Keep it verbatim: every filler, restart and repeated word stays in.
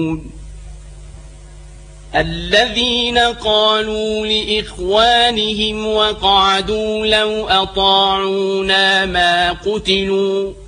الذين قالوا لإخوانهم وقعدوا لو أطاعونا ما قتلوا